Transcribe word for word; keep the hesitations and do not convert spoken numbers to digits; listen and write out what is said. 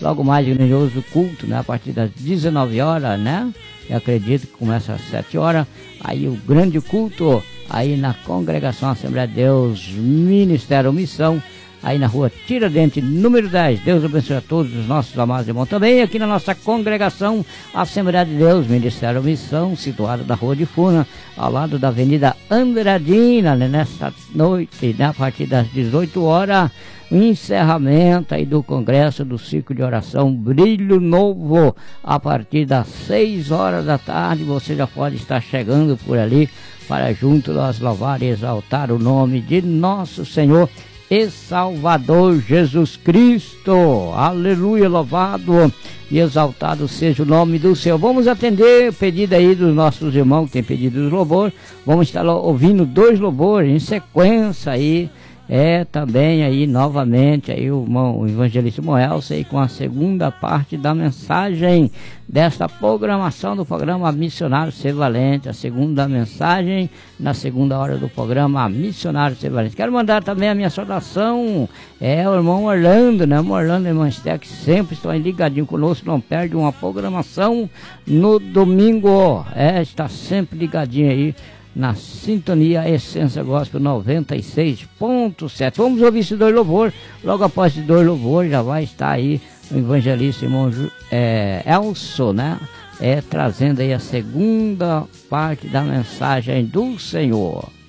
logo mais grandioso culto, né? A partir das dezenove horas, né? Eu acredito que começa às sete horas, aí o grande culto, aí na Congregação Assembleia de Deus, Ministério Missão, aí na rua Tiradentes, número dez. Deus abençoe a todos os nossos amados irmãos. Também aqui na nossa Congregação Assembleia de Deus, Ministério Missão, situada na rua de Funa, ao lado da Avenida Andradina, né? Nessa noite, né? A partir das dezoito horas, o encerramento aí do congresso do ciclo de oração Brilho Novo, a partir das seis horas da tarde. Você já pode estar chegando por ali para junto nós louvar e exaltar o nome de nosso Senhor e Salvador Jesus Cristo. Aleluia, louvado e exaltado seja o nome do Senhor. Vamos atender o pedido aí dos nossos irmãos que têm pedido os louvores. Vamos estar ouvindo dois louvores em sequência aí. É também aí novamente aí o, irmão, o evangelista Moelson aí com a segunda parte da mensagem desta programação do programa Missionário Ser Valente, a segunda mensagem na segunda hora do programa Missionário Ser Valente. Quero mandar também a minha saudação, é o irmão Orlando, né? O irmão Orlando e irmã Esther, que sempre estão aí ligadinho conosco, não perde uma programação no domingo, é, está sempre ligadinho aí na sintonia Essência Gospel noventa e seis ponto sete. Vamos ouvir esse dois louvor. Logo após esse dois louvor já vai estar aí o evangelista irmão é, Elson, né? É, trazendo aí a segunda parte da mensagem do Senhor.